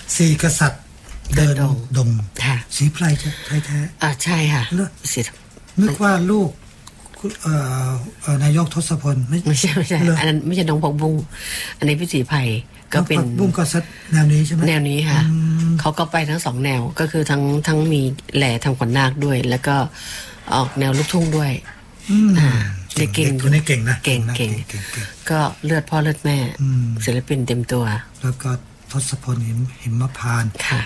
สี่กษัตริย์เดินดงศรีไพรไทยแท้ใช่ค่ะนึกว่าลูกนายกทศพลไม่ใช่อันนั้นไม่ใช่น้องผักบุ้งอันนี้พี่ศรีไพรก็เป็นผักบุ้งก็ซัดแนวนี้ใช่ไหมแนวนี้ค่ะเขาก็ไปทั้งสองแนวก็คือทั้งมีแหล่ทำขวัญนาคด้วยแล้วก็ออกแนวลูกทุ่งด้วยเก่งคนนี้เก่งนะเก่งก็เลือดพ่อเลือดแม่ศิลปินเต็มตัวแล้วก็ทศพลหิมพานต์ค่ะ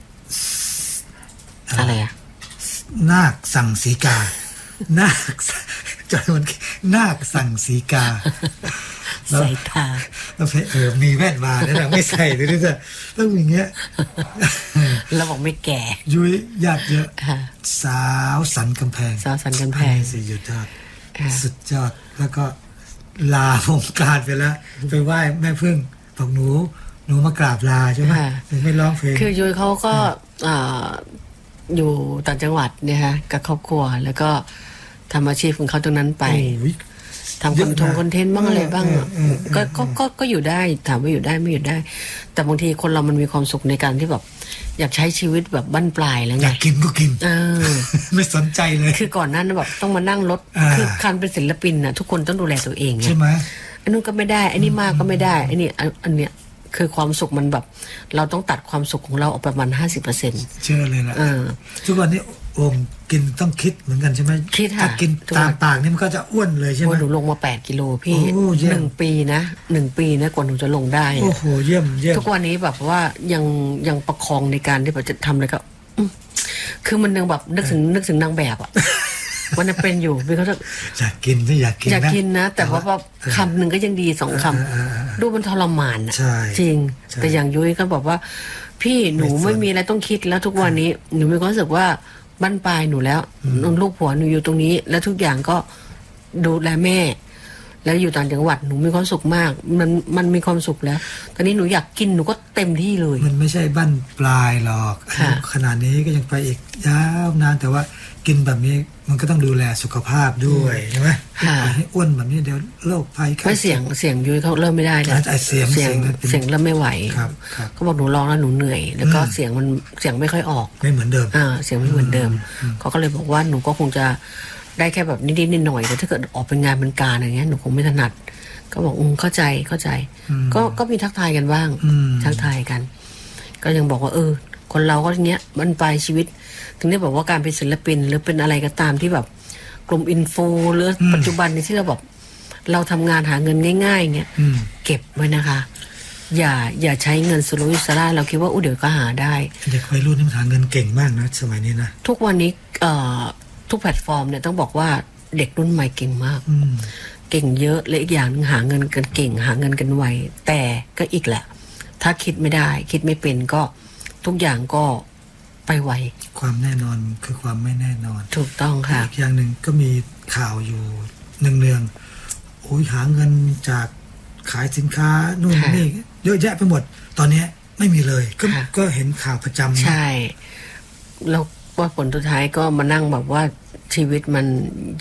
อะไรนาคสั่งสีกานาคจอยมันนาคสั่งสีกาใส่ตาแล้วมีแว่นมาเนี่ยไม่ใส่เลยนี่จะต้องอย่างเงี้ยแล้วบอกไม่แก่ยุ้ยญาติเยอะสาวสันกำแพงสิสุดยอดแล้วก็ลาวงการไปแล้วไปไหว้แม่พึ่งบอกหนูมากราบลาใช่ไหมไม่ร้องเพลงคือยุ้ยเขาก็อยู่ต่างจังหวัดเนี่ยฮะกับครอบครัวแล้วก็ทำอาชีพของเขาตรงนั้นไปทำคอนเทนต์บ้างอะไรบ้างก็อยู่ได้ถามว่าอยู่ได้ไม่อยู่ได้แต่บางทีคนเรามันมีความสุขในการที่แบบอยากใช้ชีวิตแบบบั้นปลายแล้วไงอยากกินก็กินไม่สนใจเลยคือก่อนนั้นแบบต้องมานั่งรถคือการเป็นศิลปินน่ะทุกคนต้องดูแลตัวเองใช่ไหมอันนู้นก็ไม่ได้อันนี้มากก็ไม่ได้อันนี้อันเนี้ยคือความสุขมันแบบเราต้องตัดความสุขของเราออกประมาณ 50% เชื่อเลยล่ะทุกวันนี้กินต้องคิดเหมือนกันใช่ไหมถ้ากินตามปากนี่มันก็จะอ้วนเลยใช่ไหมหนูลงมา8 กิโลพี่1 ปีนะกว่าหนูจะลงได้โอ้โหเยี่ยมทุกวันนี้แบบว่ายังประคองในการที่แบบจะทำอะไรก็คือมันยังแบบนึกถึงนางแบบอ่ะมันเป็นอยู่พี่เขาอยากกินนะแต่ว่าคำหนึ่งก็ยังดี2 คำดูมันทรมานอ่ะจริงแต่อย่างยุ้ยก็บอกว่าพี่หนูไม่มีอะไรต้องคิดแล้วทุกวันนี้หนูมีความรู้สึกว่าบ้านปลายหนูแล้วลูกผัวหนูอยู่ตรงนี้แล้วทุกอย่างก็ดูแลแม่แล้วอยู่ต่างจังหวัดหนูมีความสุขมากมันมีความสุขแล้วตอนนี้หนูอยากกินหนูก็เต็มที่เลยมันไม่ใช่บ้านปลายหรอกขนาดนี้ก็ยังไปอีกยาวนานแต่ว่ากินแบบนี้มันก็ต้องดูแลสุขภาพด้วยใช่ไหมให้อ้วนแบบนี้เดี๋ยวโรคภัยไม่เสียงยุ้ยเขาเริ่มไม่ได้แล้วเสียงเริ่มไม่ไหวเขาบอกหนูร้องแล้วหนูเหนื่อยแล้วก็เสียงไม่ค่อยออกไม่เหมือนเดิมเสียงไม่เหมือนเดิมเขาก็เลยบอกว่าหนูก็คงจะได้แค่แบบนิดๆหน่อยๆแต่ถ้าเกิดออกเป็นงานเป็นการอย่างเงี้ยหนูคงไม่ถนัดก็บอกเข้าใจก็มีทักทายกันบ้างทักทายกันก็ยังบอกว่าคนเราก็เนี้ยมันปลายชีวิตถึงได้บอกว่าการเป็นศิลปินหรือเป็นอะไรก็ตามที่แบบกลุ่มอินฟูหรือปัจจุบันนี้ที่เราแบบเราทำงานหาเงินง่ายๆเงี้ยเก็บไว้นะคะอย่าใช้เงินสุรุ่ยสุร่ายเราคิดว่าเดี๋ยวก็หาได้เด็กวัยรุ่นนี่มันหาเงินเก่งมากนะสมัยนี้นะทุกวันนี้ทุกแพลตฟอร์มเนี่ยต้องบอกว่าเด็กรุ่นใหม่เก่งมากเก่งเยอะและอีกอย่างนึงหาเงินกันเก่งหาเงินกันไวแต่ก็อีกแหละถ้าคิดไม่ได้คิดไม่เป็นก็ทุกอย่างก็ไปไวความแน่นอนคือความไม่แน่นอนถูกต้องค่ะอีกอย่างหนึ่งก็มีข่าวอยู่เนืองๆโอ้ยหาเงินจากขายสินค้านู่นนี่เยอะแยะไปหมดตอนนี้ไม่มีเลยก็เห็นข่าวประจำใช่แล้วว่าผลสุดท้ายก็มานั่งแบบว่าชีวิตมัน